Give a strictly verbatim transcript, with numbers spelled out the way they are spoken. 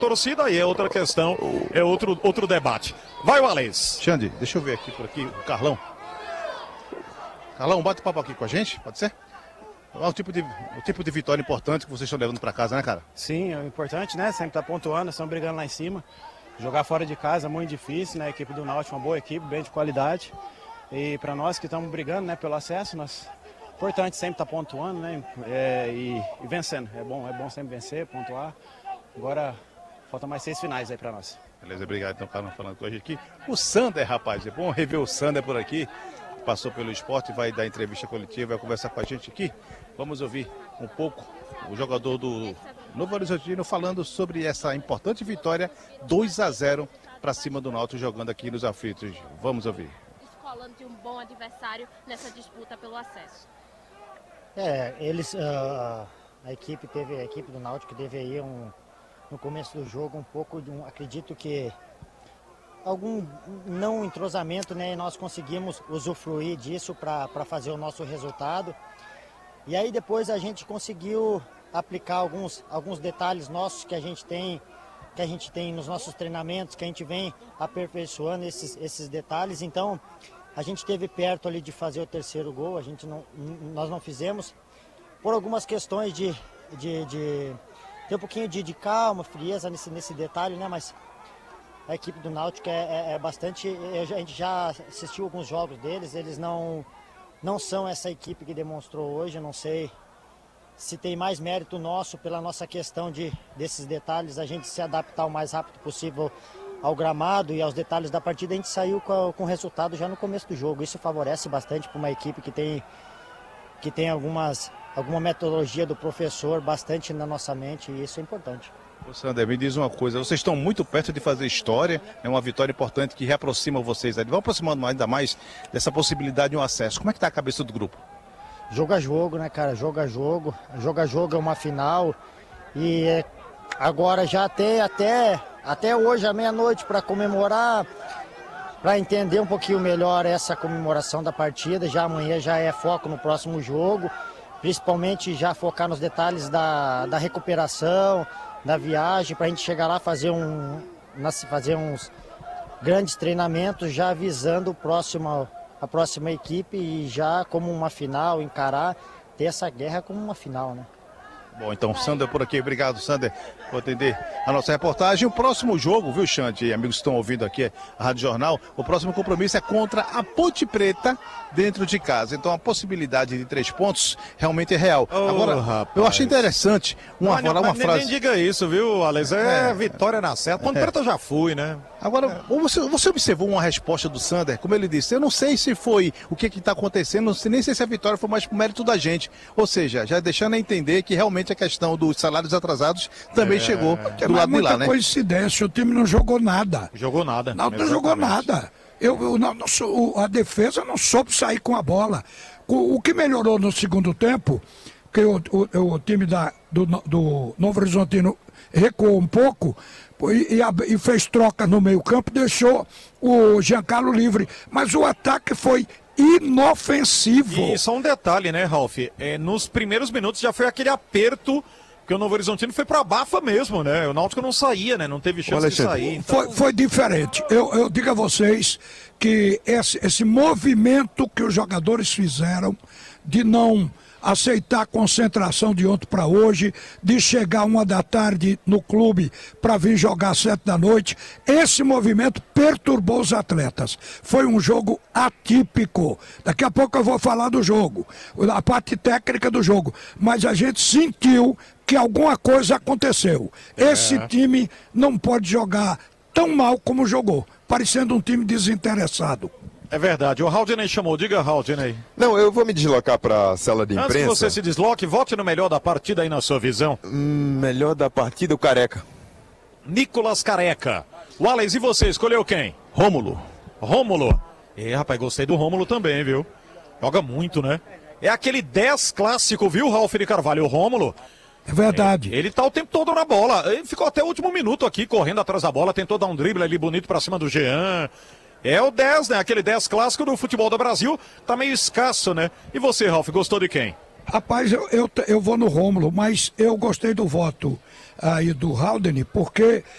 torcida, aí é outra questão, é outro, outro debate. Vai, Wallace. Xande, deixa eu ver aqui por aqui, o Carlão. Carlão, bate papo aqui com a gente, pode ser? É o tipo de, o tipo de vitória importante que vocês estão levando para casa, né, cara? Sim, é importante, né? Sempre tá pontuando, estão brigando lá em cima. Jogar fora de casa é muito difícil, né? A equipe do Náutico é uma boa equipe, bem de qualidade. E para nós que estamos brigando, né, pelo acesso, nós... importante sempre estar tá pontuando, né? É, e, e vencendo. É bom, é bom sempre vencer, pontuar. Agora falta mais seis finais aí para nós. Beleza, obrigado então, Carlão, falando com a gente aqui. O Sander, rapaz, é bom rever o Sander por aqui. Passou pelo esporte, vai dar entrevista coletiva, vai conversar com a gente aqui. Vamos ouvir um pouco o jogador do Novo Horizontino falando sobre essa importante vitória dois a zero para cima do Náutico, jogando aqui nos aflitos. Vamos ouvir. Escolando de um bom adversário nessa disputa pelo acesso. É, eles, uh, a equipe teve, a equipe do Náutico teve aí um, no começo do jogo um pouco de um, acredito que algum não entrosamento, né? E nós conseguimos usufruir disso para fazer o nosso resultado. E aí depois a gente conseguiu aplicar alguns, alguns detalhes nossos que a gente tem, que a gente tem nos nossos treinamentos, que a gente vem aperfeiçoando esses, esses detalhes. Então a gente esteve perto ali de fazer o terceiro gol, a gente não, nós não fizemos por algumas questões de, de, de ter um pouquinho de, de calma, frieza nesse, nesse detalhe, né? Mas a equipe do Náutico é, é, é bastante, a gente já assistiu alguns jogos deles, eles não, não são essa equipe que demonstrou hoje, eu não sei se tem mais mérito nosso pela nossa questão de, desses detalhes, a gente se adaptar o mais rápido possível ao gramado e aos detalhes da partida. A gente saiu com, com resultado já no começo do jogo, isso favorece bastante para uma equipe que tem, que tem algumas, alguma metodologia do professor bastante na nossa mente, e isso é importante. Ô Sander, me diz uma coisa, vocês estão muito perto de fazer história, é uma vitória importante que reaproxima vocês, vão aproximando ainda mais dessa possibilidade de um acesso. Como é que está a cabeça do grupo? Jogo a jogo, né, cara, jogo a jogo, jogo a jogo é uma final, e agora já até, até, até hoje à meia-noite para comemorar, para entender um pouquinho melhor essa comemoração da partida, já amanhã já é foco no próximo jogo, principalmente já focar nos detalhes da, da recuperação, da viagem, para a gente chegar lá fazer, um, fazer uns grandes treinamentos, já visando o próximo, a próxima equipe e já como uma final, encarar, ter essa guerra como uma final, né? Bom, então, Sander por aqui. Obrigado, Sander, por atender a nossa reportagem. O próximo jogo, viu, Xande, e amigos que estão ouvindo aqui a Rádio Jornal, o próximo compromisso é contra a Ponte Preta dentro de casa. Então, a possibilidade de três pontos realmente é real. Oh, Agora, rapaz. eu achei interessante uma, não, uma, uma nem, frase... Nem diga isso, viu, Alex? É, É. vitória na certa. Ponte É. Preta eu já fui, né? Agora, você, você observou uma resposta do Sander, como ele disse, eu não sei se foi o que está acontecendo, não sei nem sei se a vitória foi mais por mérito da gente. Ou seja, já deixando a entender que realmente a questão dos salários atrasados também É. chegou É, do mas lado de muita lá, né? coincidência, o time não jogou nada. Jogou nada. Não, não jogou Exatamente. nada. Eu, eu não, não sou- a defesa não soube sair com a bola. O, o que melhorou no segundo tempo, que o, o, o time da, do, do Novo Horizontino recuou um pouco e, e, ab- e fez troca no meio campo, deixou o Giancarlo livre. Mas o ataque foi inofensivo. E só um detalhe, né, Ralf? É, nos primeiros minutos já foi aquele aperto que o Novo Horizontino foi pra bafa mesmo, né? O Náutico não saía, né? Não teve chance de sair. Então... Foi, foi diferente. Eu, eu digo a vocês que esse, esse movimento que os jogadores fizeram de não aceitar a concentração de ontem para hoje, de chegar uma da tarde no clube para vir jogar às sete da noite, esse movimento perturbou os atletas. Foi um jogo atípico. Daqui a pouco eu vou falar do jogo, a parte técnica do jogo, mas a gente sentiu que alguma coisa aconteceu. Esse time não pode jogar tão mal como jogou, parecendo um time desinteressado. É verdade. O Haldinei chamou. Diga, Haldinei. Não, eu vou me deslocar para a sala de Antes imprensa. que você se desloque, vote no melhor da partida aí na sua visão. Hum, melhor da partida, o Careca. Nicolas Careca. Wallace, e você? Escolheu quem? Rômulo. Rômulo. É, rapaz, gostei do Rômulo também, viu? Joga muito, né? É aquele dez clássico, viu, Ralf de Carvalho? O Rômulo. É verdade. Ele tá o tempo todo na bola. Ele ficou até o último minuto aqui, correndo atrás da bola, tentou dar um drible ali bonito pra cima do Jean. É o dez, né? Aquele dez clássico do futebol do Brasil. Tá meio escasso, né? E você, Ralf, gostou de quem? Rapaz, eu, eu, eu vou no Rômulo, mas eu gostei do voto aí do Haldane, porque